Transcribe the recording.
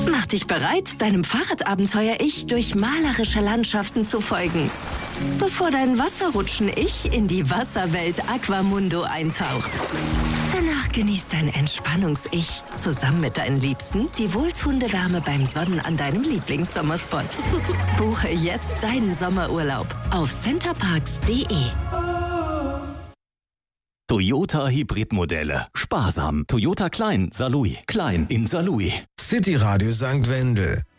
Mach dich bereit, deinem Fahrradabenteuer-Ich durch malerische Landschaften zu folgen, bevor dein Wasserrutschen-Ich in die Wasserwelt Aquamundo eintaucht. Danach genießt dein Entspannungs-Ich zusammen mit deinen Liebsten die wohltuende Wärme beim Sonnen an deinem Lieblingssommerspot. Buche jetzt deinen Sommerurlaub auf centerparks.de. Toyota Hybridmodelle. Sparsam. Toyota Klein, Saarlouis. Klein in Saarlouis. City Radio St. Wendel.